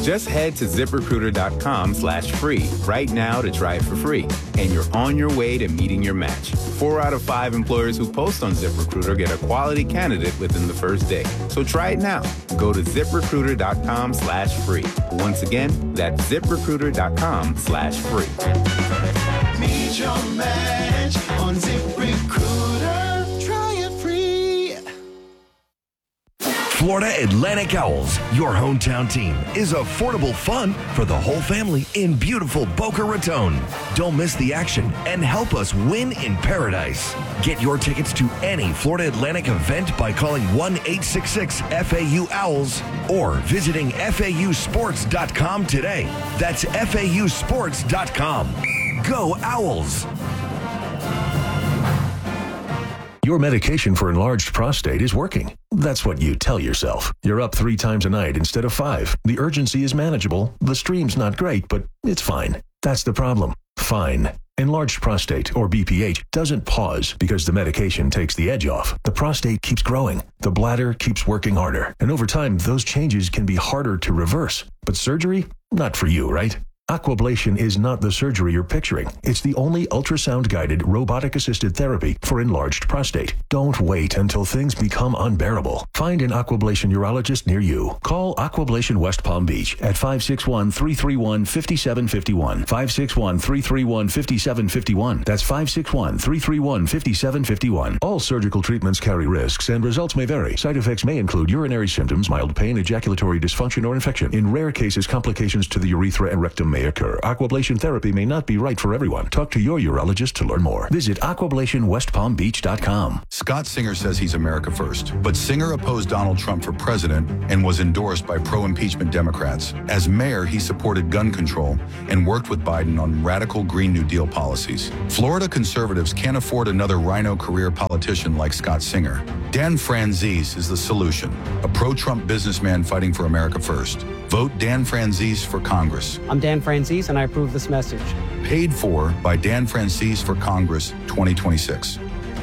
Just head to ZipRecruiter.com/free right now to try it for free. And you're on your way to meeting your match. 4 out of 5 employers who post on ZipRecruiter get a quality candidate within the first day. So try it now. Go to ZipRecruiter.com/free. Once again, that's ZipRecruiter.com/free. Meet your match on ZipRecruiter. Try it free. Florida Atlantic Owls, your hometown team, is affordable fun for the whole family in beautiful Boca Raton. Don't miss the action and help us win in paradise. Get your tickets to any Florida Atlantic event by calling 1-866-FAU-OWLS or visiting FAUsports.com today. That's FAUsports.com. Go Owls! Your medication for enlarged prostate is working. That's what you tell yourself. You're up 3 times a night instead of 5. The urgency is manageable. The stream's not great, but it's fine. That's the problem. Fine. Enlarged prostate, or BPH, doesn't pause because the medication takes the edge off. The prostate keeps growing. The bladder keeps working harder. And over time, those changes can be harder to reverse. But surgery? Not for you, right? Aquablation is not the surgery you're picturing. It's the only ultrasound-guided, robotic-assisted therapy for enlarged prostate. Don't wait until things become unbearable. Find an Aquablation urologist near you. Call Aquablation West Palm Beach at 561-331-5751. 561-331-5751. That's 561-331-5751. All surgical treatments carry risks, and results may vary. Side effects may include urinary symptoms, mild pain, ejaculatory dysfunction, or infection. In rare cases, complications to the urethra and rectum may occur. Aquablation therapy may not be right for everyone. Talk to your urologist to learn more. Visit aquablationwestpalmbeach.com. Scott Singer says he's America first, but Singer opposed Donald Trump for president and was endorsed by pro-impeachment Democrats. As mayor, he supported gun control and worked with Biden on radical Green New Deal policies. Florida conservatives can't afford another rhino career politician like Scott Singer. Dan Franzese is the solution, a pro-Trump businessman fighting for America first. Vote Dan Franzese for Congress. I'm Dan Franzese, and I approve this message. Paid for by Dan Franzese for Congress 2026.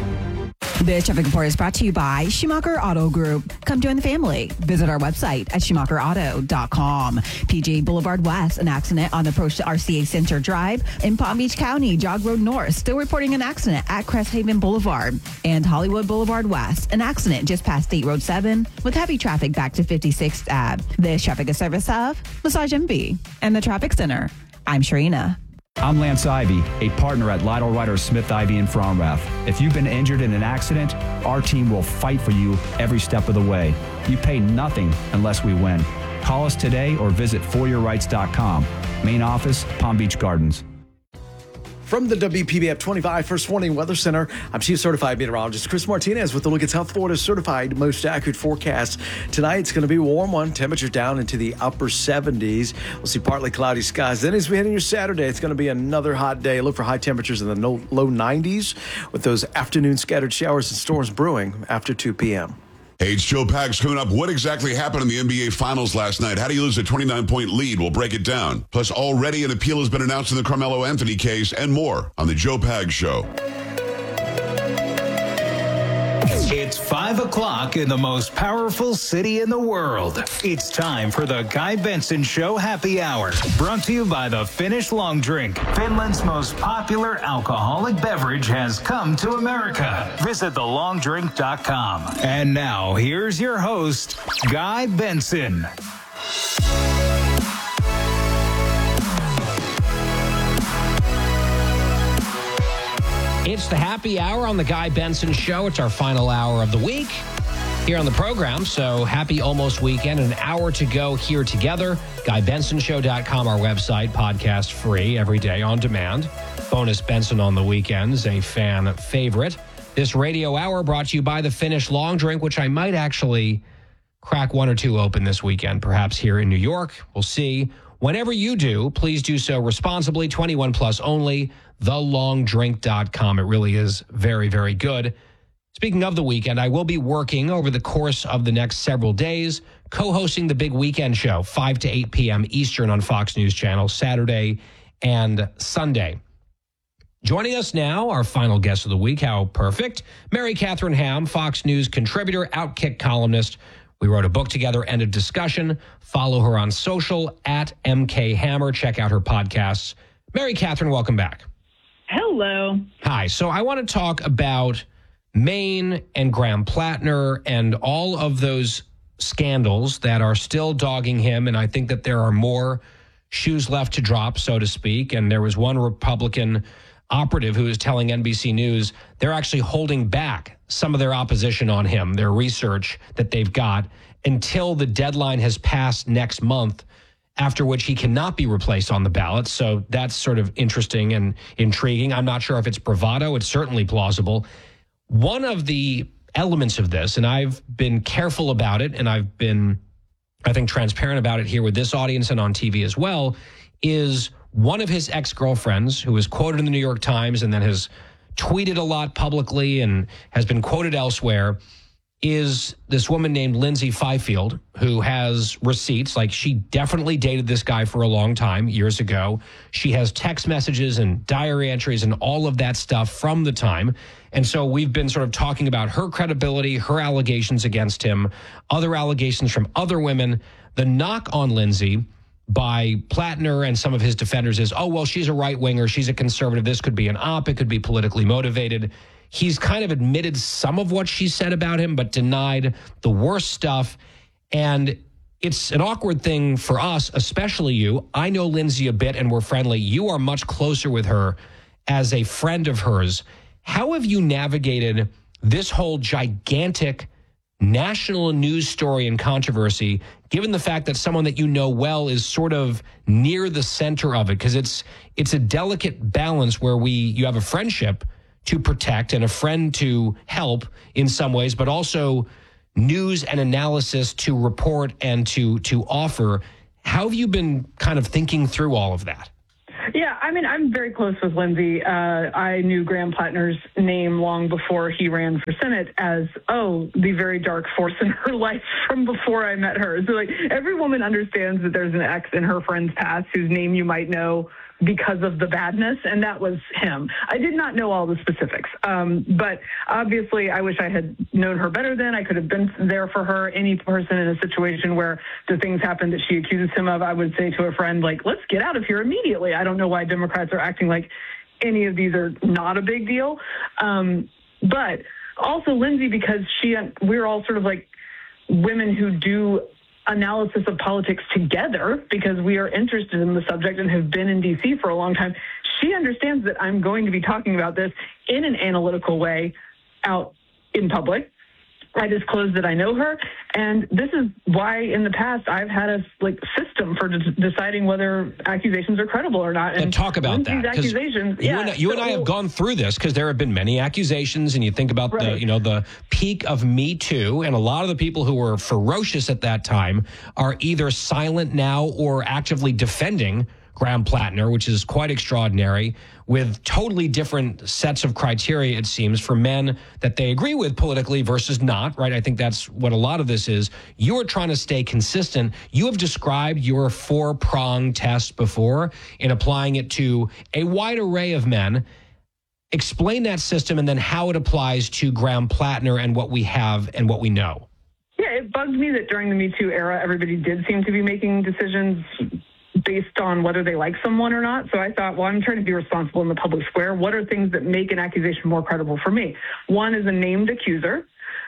This traffic report is brought to you by Schumacher Auto Group. Come join the family. Visit our website at SchumacherAuto.com. PGA Boulevard West, an accident on the approach to RCA Center Drive. In Palm Beach County, Jog Road North, still reporting an accident at Crest Haven Boulevard. And Hollywood Boulevard West, an accident just past State Road 7 with heavy traffic back to 56th Ave. This traffic is service of Massage MV and the Traffic Center. I'm Sharina. I'm Lance Ivy, a partner at Lytle Ryder Smith Ivy in Fromrath. If you've been injured in an accident, our team will fight for you every step of the way. You pay nothing unless we win. Call us today or visit foryourrights.com. Main office, Palm Beach Gardens. From the WPBF 25 First Warning Weather Center, I'm Chief Certified Meteorologist Chris Martinez with the look at South Florida's certified most accurate forecast. Tonight, it's going to be a warm one. Temperatures down into the upper 70s. We'll see partly cloudy skies. Then as we head into Saturday, it's going to be another hot day. Look for high temperatures in the low 90s with those afternoon scattered showers and storms brewing after 2 p.m. Hey, it's Joe Pags coming up. What exactly happened in the NBA Finals last night? How do you lose a 29-point lead? We'll break it down. Plus, already an appeal has been announced in the Carmelo Anthony case and more on The Joe Pags Show. It's 5 o'clock in the most powerful city in the world. It's time for the Guy Benson Show Happy Hour, brought to you by the Finnish Long Drink. Finland's most popular alcoholic beverage has come to America. Visit thelongdrink.com. And now, here's your host, Guy Benson. It's the happy hour on the Guy Benson Show. It's our final hour of the week here on the program. So happy almost weekend. An hour to go here together. GuyBensonShow.com, our website, podcast free every day on demand. Bonus Benson on the weekends, a fan favorite. This radio hour brought to you by the Finnish Long Drink, which I might actually crack 1 or 2 open this weekend, perhaps here in New York. We'll see. Whenever you do, please do so responsibly, 21 plus only, thelongdrink.com. It really is very, very good. Speaking of the weekend, I will be working over the course of the next several days, co-hosting the Big Weekend Show, 5 to 8 p.m. Eastern on Fox News Channel, Saturday and Sunday. Joining us now, our final guest of the week, how perfect, Mary Catherine Ham, Fox News contributor, Outkick columnist, We wrote a book together, Ended Discussion. Follow her on social at MK Hammer. Check out her podcasts. Mary Catherine, welcome back. Hello. Hi. So I want to talk about Maine and Graham Plattner and all of those scandals that are still dogging him. And I think that there are more shoes left to drop, so to speak. And there was one Republican operative who was telling NBC News they're actually holding back some of their opposition on him, their research that they've got, until the deadline has passed next month, after which he cannot be replaced on the ballot. So that's sort of interesting and intriguing. I'm not sure if it's bravado. It's certainly plausible. One of the elements of this, and I've been careful about it, and I've been, I think, transparent about it here with this audience and on TV as well, is one of his ex-girlfriends, who was quoted in the New York Times and then has tweeted a lot publicly and has been quoted elsewhere, is this woman named Lindsay Fifield, who has receipts. Like, she definitely dated this guy for a long time, years ago. She has text messages and diary entries and all of that stuff from the time. And so we've been sort of talking about her credibility, her allegations against him, other allegations from other women. The knock on Lindsay by Plattner and some of his defenders is, oh, well, she's a right-winger, she's a conservative, this could be an op, it could be politically motivated. He's kind of admitted some of what she said about him, but denied the worst stuff. And it's an awkward thing for us, especially you. I know Lindsay a bit and we're friendly. You are much closer with her as a friend of hers. How have you navigated this whole gigantic national news story and controversy, given the fact that someone that you know well is sort of near the center of it? Because it's a delicate balance where you have a friendship to protect and a friend to help in some ways, but also news and analysis to report and to offer. How have you been kind of thinking through all of that? Yeah, I mean, I'm very close with Lindsay. I knew Graham Plattner's name long before he ran for Senate as, the very dark force in her life from before I met her. So, like, every woman understands that there's an ex in her friend's past whose name you might know because of the badness, and that was him. I did not know all the specifics, but obviously I wish I had known her better then. I could have been there for her. Any person in a situation where the things happen that she accuses him of, I would say to a friend, like, let's get out of here immediately. I don't know why Democrats are acting like any of these are not a big deal. But also Lindsay, because we're all sort of like women who do analysis of politics together because we are interested in the subject and have been in D.C. for a long time. She understands that I'm going to be talking about this in an analytical way out in public. I disclosed that I know her, and this is why in the past I've had a system for deciding whether accusations are credible or not. And talk about that. Accusations, you and I have gone through this because there have been many accusations, and you think about the peak of Me Too, and a lot of the people who were ferocious at that time are either silent now or actively defending Graham Plattner, which is quite extraordinary, with totally different sets of criteria, it seems, for men that they agree with politically versus not, right? I think that's what a lot of this is. You are trying to stay consistent. You have described your 4-prong test before in applying it to a wide array of men. Explain that system and then how it applies to Graham Plattner and what we have and what we know. Yeah, it bugged me that during the Me Too era, everybody did seem to be making decisions based on whether they like someone or not. So I thought, well, I'm trying to be responsible in the public square. What are things that make an accusation more credible for me? One is a named accuser.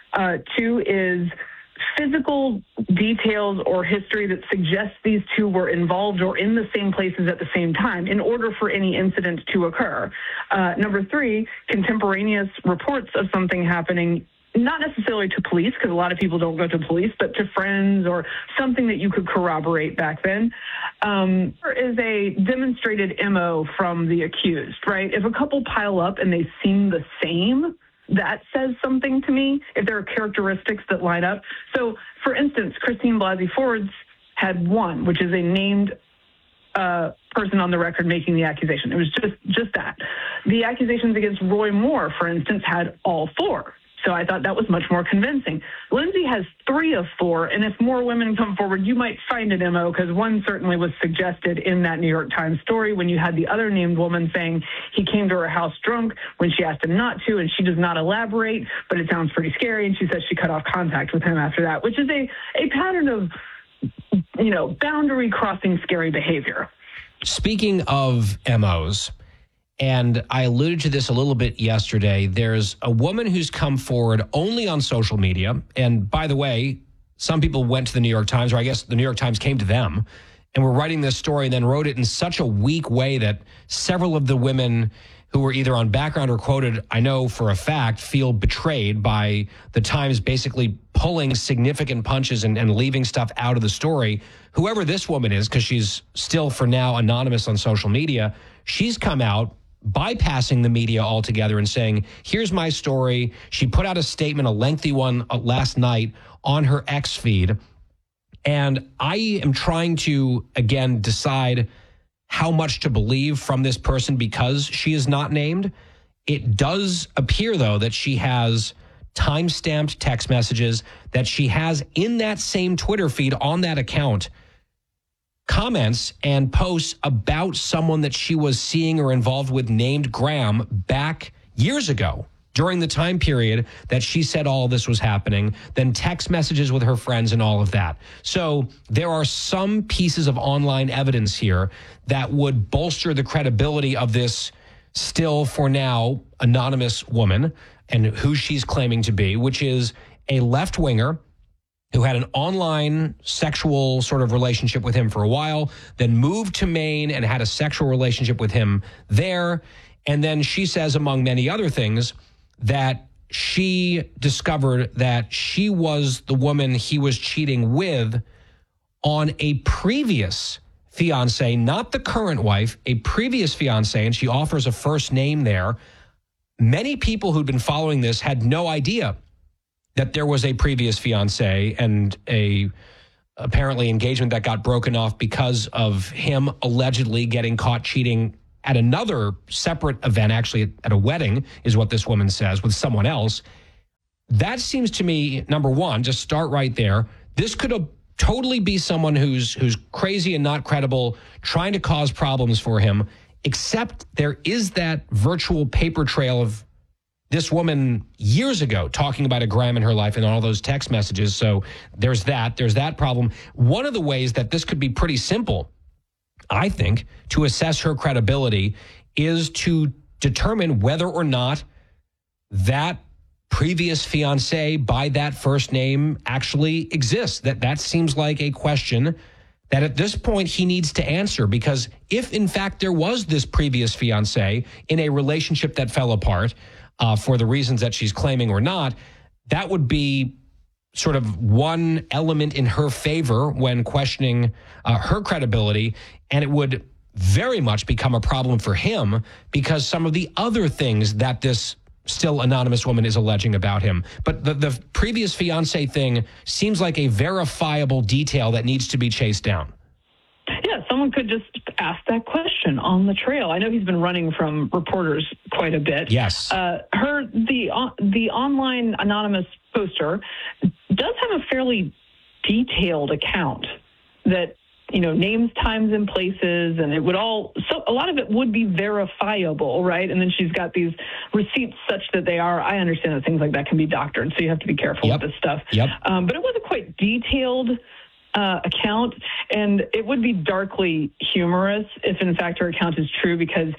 2 is physical details or history that suggests these two were involved or in the same places at the same time in order for any incident to occur. Number 3, contemporaneous reports of something happening, not necessarily to police, because a lot of people don't go to police, but to friends or something that you could corroborate back then. There is a demonstrated MO from the accused, right? If a couple pile up and they seem the same, that says something to me, if there are characteristics that line up. So, for instance, Christine Blasey Ford's had 1, which is a named person on the record making the accusation. It was just that. The accusations against Roy Moore, for instance, had all 4. So I thought that was much more convincing. Lindsay has 3 of 4, and if more women come forward, you might find an MO, because one certainly was suggested in that New York Times story when you had the other named woman saying he came to her house drunk when she asked him not to, and she does not elaborate, but it sounds pretty scary, and she says she cut off contact with him after that, which is a pattern of, boundary crossing scary behavior. Speaking of MOs, and I alluded to this a little bit yesterday, there's a woman who's come forward only on social media. And by the way, some people went to the New York Times, or I guess the New York Times came to them, and were writing this story and then wrote it in such a weak way that several of the women who were either on background or quoted, I know for a fact, feel betrayed by the Times basically pulling significant punches and leaving stuff out of the story. Whoever this woman is, because she's still for now anonymous on social media, she's come out bypassing the media altogether and saying, here's my story. She put out a statement, a lengthy one last night on her X feed. And I am trying to, again, decide how much to believe from this person because she is not named. It does appear, though, that she has time-stamped text messages, that she has in that same Twitter feed on that account comments and posts about someone that she was seeing or involved with named Graham back years ago during the time period that she said all this was happening, then text messages with her friends and all of that. So there are some pieces of online evidence here that would bolster the credibility of this still for now anonymous woman and who she's claiming to be, which is a left-winger who had an online sexual sort of relationship with him for a while, then moved to Maine and had a sexual relationship with him there. And then she says, among many other things, that she discovered that she was the woman he was cheating with on a previous fiance, not the current wife, a previous fiance, and she offers a first name there. Many people who'd been following this had no idea that there was a previous fiance and a apparently engagement that got broken off because of him allegedly getting caught cheating at another separate event, actually at a wedding, is what this woman says, with someone else. That seems to me, number one, just start right there. This could totally be someone who's crazy and not credible, trying to cause problems for him, except there is that virtual paper trail of this woman years ago talking about a Graham in her life and all those text messages. So there's that problem. One of the ways that this could be pretty simple, I think, to assess her credibility is to determine whether or not that previous fiance by that first name actually exists. That seems like a question that at this point he needs to answer, because if in fact there was this previous fiance in a relationship that fell apart for the reasons that she's claiming or not, that would be sort of one element in her favor when questioning her credibility. And it would very much become a problem for him because some of the other things that this still anonymous woman is alleging about him. But the previous fiance thing seems like a verifiable detail that needs to be chased down. Yeah, someone could just ask that question on the trail. I know he's been running from reporters quite a bit. Yes. The online anonymous poster does have a fairly detailed account that, names, times, and places, and it would so a lot of it would be verifiable, right? And then she's got these receipts such that I understand that things like that can be doctored, so you have to be careful with this stuff. Yep. But it was a quite detailed account, and it would be darkly humorous if in fact her account is true, because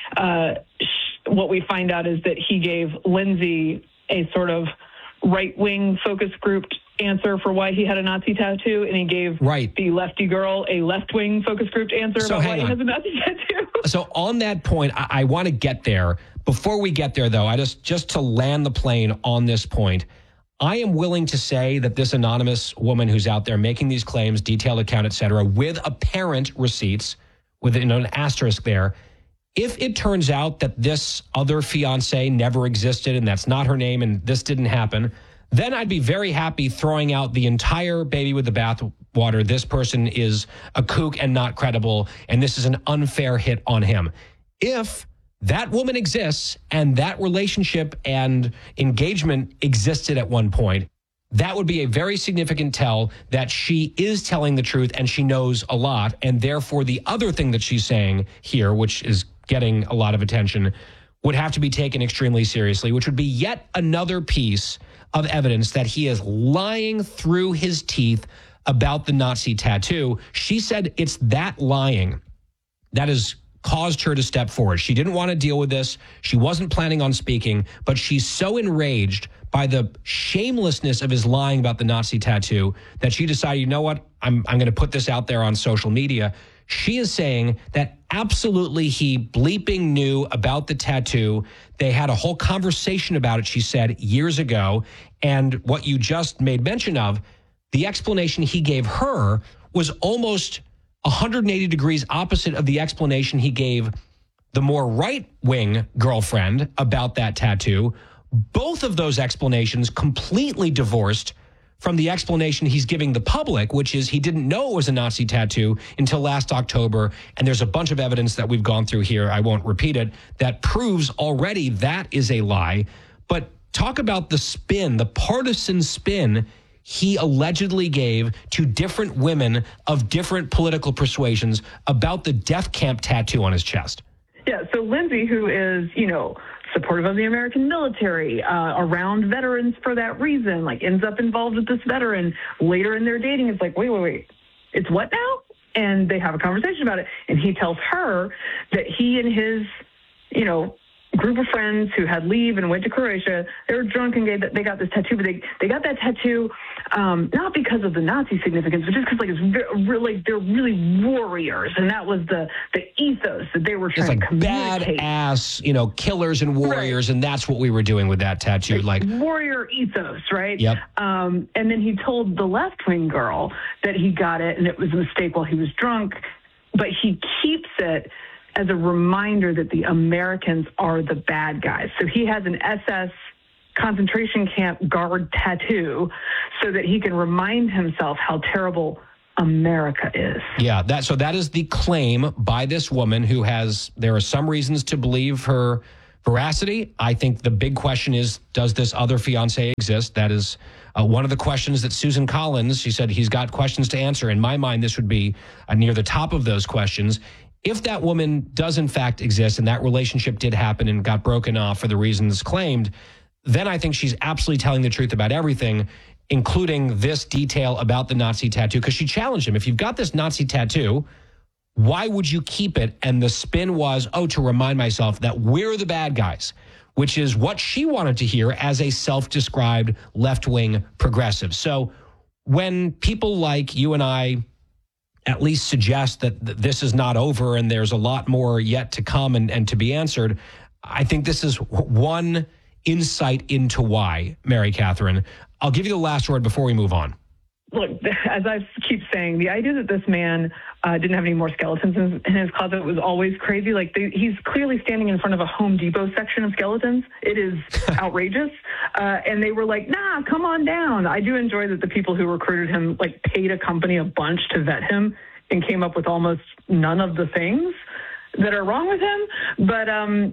what we find out is that he gave Lindsay a sort of right-wing focus group answer for why he had a Nazi tattoo, and he gave the lefty girl a left-wing focus group answer about why he has a Nazi tattoo. So on that point, I want to get there. Before we get there, though, I just to land the plane on this point, I am willing to say that this anonymous woman who's out there making these claims, detailed account, et cetera, with apparent receipts, with an asterisk there, if it turns out that this other fiance never existed and that's not her name and this didn't happen, then I'd be very happy throwing out the entire baby with the bathwater. This person is a kook and not credible, and this is an unfair hit on him. If that woman exists and that relationship and engagement existed at one point, that would be a very significant tell that she is telling the truth and she knows a lot. And therefore, the other thing that she's saying here, which is getting a lot of attention, would have to be taken extremely seriously, which would be yet another piece of evidence that he is lying through his teeth about the Nazi tattoo. She said it's that lying that has caused her to step forward. She didn't want to deal with this. She wasn't planning on speaking, but she's so enraged by the shamelessness of his lying about the Nazi tattoo that she decided, you know what, I'm going to put this out there on social media. She is saying that absolutely he bleeping knew about the tattoo. They had a whole conversation about it, she said, years ago. And what you just made mention of, the explanation he gave her was almost 180 degrees opposite of the explanation he gave the more right-wing girlfriend about that tattoo. Both of those explanations completely divorced from the explanation he's giving the public, which is he didn't know it was a Nazi tattoo until last October. And there's a bunch of evidence that we've gone through here, I won't repeat it, that proves already that is a lie. But talk about the spin, the partisan spin he allegedly gave to different women of different political persuasions about the death camp tattoo on his chest. Yeah, so Lindsay, who is, supportive of the American military, around veterans for that reason, ends up involved with this veteran. Later in their dating, it's like, wait, it's what now? And they have a conversation about it. And he tells her that he and his, group of friends who had leave and went to Croatia, they were drunk and they got this tattoo, but they got that tattoo not because of the Nazi significance, but just because they're really warriors, and that was the ethos that they were trying to communicate. Badass, killers and warriors, right. And that's what we were doing with that tattoo, warrior ethos, right? Yep. And then he told the left-wing girl that he got it, and it was a mistake while he was drunk, but he keeps it as a reminder that the Americans are the bad guys. So he has an SS concentration camp guard tattoo so that he can remind himself how terrible America is. Yeah, that is the claim by this woman who there are some reasons to believe her veracity. I think the big question is, does this other fiance exist? That is one of the questions that Susan Collins, she said he's got questions to answer. In my mind, this would be near the top of those questions. If that woman does in fact exist and that relationship did happen and got broken off for the reasons claimed, then I think she's absolutely telling the truth about everything, including this detail about the Nazi tattoo, because she challenged him. If you've got this Nazi tattoo, why would you keep it? And the spin was, to remind myself that we're the bad guys, which is what she wanted to hear as a self-described left-wing progressive. So when people like you and I at least suggest that this is not over and there's a lot more yet to come and to be answered, I think this is one insight into why, Mary Catherine. I'll give you the last word before we move on. Look, as I keep saying, the idea that this man didn't have any more skeletons in his closet was always crazy. He's clearly standing in front of a Home Depot section of skeletons. It is outrageous. And they were like, nah, come on down. I do enjoy that the people who recruited him, paid a company a bunch to vet him and came up with almost none of the things that are wrong with him. But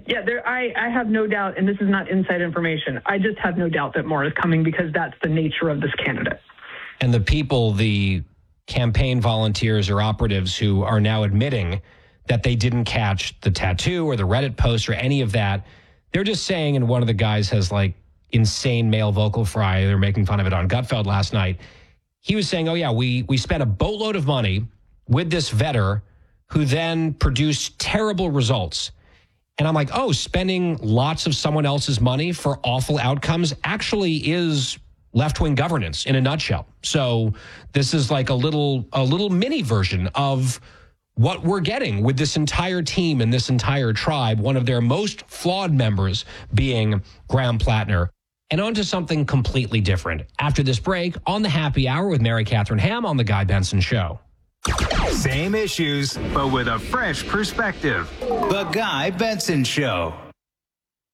I have no doubt, and this is not inside information, I just have no doubt that more is coming because that's the nature of this candidate. And the people, the campaign volunteers or operatives who are now admitting that they didn't catch the tattoo or the Reddit post or any of that, they're just saying, and one of the guys has insane male vocal fry, they're making fun of it on Gutfeld last night. He was saying, we spent a boatload of money with this vetter who then produced terrible results. And I'm like, spending lots of someone else's money for awful outcomes actually is left-wing governance in a nutshell. So this is a little mini version of what we're getting with this entire team and this entire tribe, one of their most flawed members being Graham Plattner. And on to something completely different. After this break, on the Happy Hour with Mary Catherine Ham on The Guy Benson Show. Same issues, but with a fresh perspective. The Guy Benson Show.